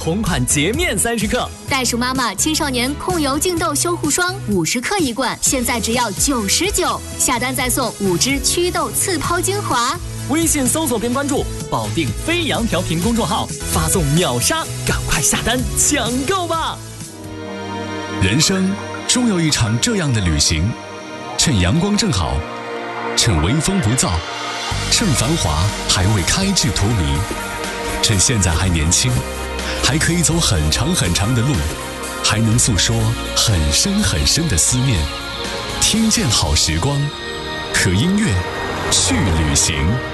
同款洁面30克， 袋鼠妈妈青少年控油净痘修护霜50克一罐，现在只要99，下单再送5支祛痘刺抛精华。 微信搜索并关注保定飞扬调频公众号，发送秒杀，赶快下单抢购吧！ 人生终有一场这样的旅行，趁阳光正好，趁微风不燥，趁繁华还未开至荼蘼，趁现在还年轻，还可以走很长很长的路，还能诉说很深很深的思念。听见好时光，和音乐去旅行。